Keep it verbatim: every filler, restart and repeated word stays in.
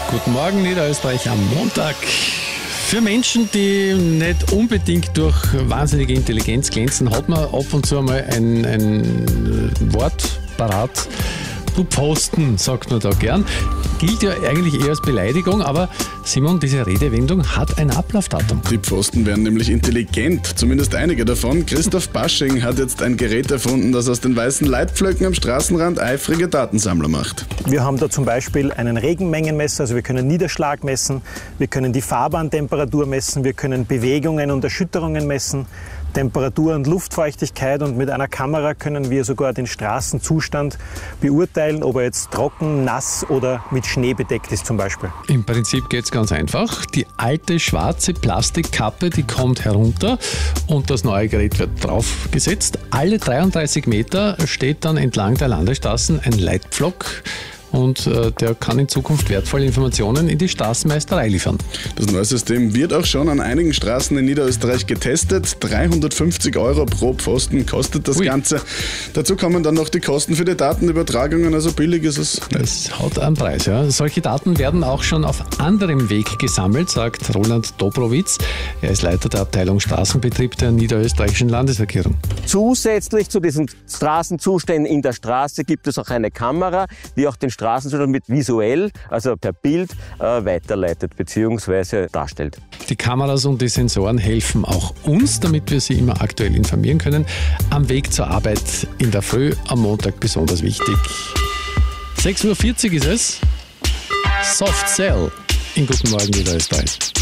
Guten Morgen, Niederösterreich am Montag. Für Menschen, die nicht unbedingt durch wahnsinnige Intelligenz glänzen, hat man ab und zu einmal ein, ein Wort parat. Du Pfosten, sagt man da gern. Gilt ja eigentlich eher als Beleidigung, aber Simon, diese Redewendung hat ein Ablaufdatum. Die Pfosten werden nämlich intelligent, zumindest einige davon. Christoph Basching hat jetzt ein Gerät erfunden, das aus den weißen Leitpflöcken am Straßenrand eifrige Datensammler macht. Wir haben da zum Beispiel einen Regenmengenmesser, also wir können Niederschlag messen, wir können die Fahrbahntemperatur messen, wir können Bewegungen und Erschütterungen messen, Temperatur und Luftfeuchtigkeit, und mit einer Kamera können wir sogar den Straßenzustand beurteilen, ob er jetzt trocken, nass oder mit Schnee bedeckt ist zum Beispiel. Im Prinzip geht es ganz einfach. Die alte schwarze Plastikkappe, die kommt herunter und das neue Gerät wird draufgesetzt. Alle dreiunddreißig Meter steht dann entlang der Landesstraßen ein Leitpflock. Und äh, der kann in Zukunft wertvolle Informationen in die Straßenmeisterei liefern. Das neue System wird auch schon an einigen Straßen in Niederösterreich getestet. dreihundertfünfzig Euro pro Pfosten kostet das Ui. Ganze. Dazu kommen dann noch die Kosten für die Datenübertragungen, also billig ist es nicht. Das hat einen Preis, ja. Solche Daten werden auch schon auf anderem Weg gesammelt, sagt Roland Dobrowitz. Er ist Leiter der Abteilung Straßenbetrieb der niederösterreichischen Landesregierung. Zusätzlich zu diesen Straßenzuständen in der Straße gibt es auch eine Kamera, die auch den Straßenzustand mit visuell, also per Bild, äh, weiterleitet bzw. darstellt. Die Kameras und die Sensoren helfen auch uns, damit wir Sie immer aktuell informieren können. Am Weg zur Arbeit in der Früh, am Montag besonders wichtig. sechs Uhr vierzig ist es. Soft Cell in Guten Morgen Niederösterreich.